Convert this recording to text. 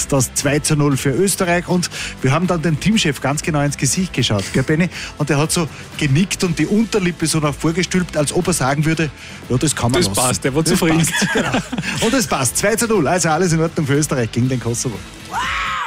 das 2:0 für Österreich. Und wir haben dann den Teamchef ganz genau ins Gesicht geschaut, gell, Benni? Und der hat so genickt und die Unterlippe so nach vorgestülpt, als ob er sagen würde, ja, das kann man Das lassen. passt, der war zufrieden. Passt, genau. Und es passt, 2:0. Also alles in Ordnung für Österreich gegen den Kosovo.